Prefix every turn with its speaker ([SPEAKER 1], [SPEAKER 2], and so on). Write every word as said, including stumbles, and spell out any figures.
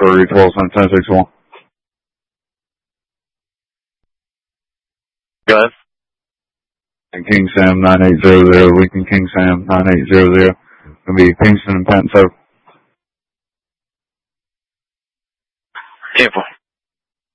[SPEAKER 1] three twelve seven ten six one.
[SPEAKER 2] Go ahead.
[SPEAKER 1] And King Sam nine eight zero zero, Lincoln King Sam nine eight zero zero. Gonna be Kingston and Panto.
[SPEAKER 2] Careful.